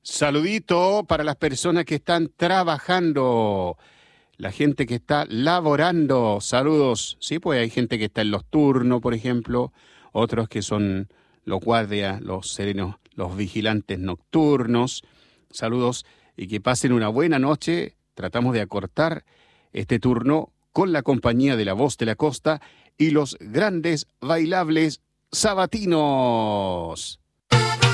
Saludito para las personas que están trabajando, la gente que está laborando. Saludos. Sí, pues hay gente que está en los turnos, por ejemplo, otros que son los guardias, los serenos, los vigilantes nocturnos. Saludos y que pasen una buena noche. Tratamos de acortar este turno con la compañía de La Voz de la Costa y los grandes bailables sabatinos.